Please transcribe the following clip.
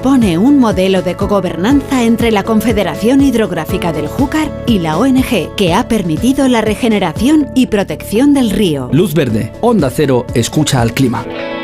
propone un modelo de cogobernanza entre la Confederación Hidrográfica del Júcar y la ONG, que ha permitido la regeneración y protección del río. Luz verde, Onda Cero, escucha al clima.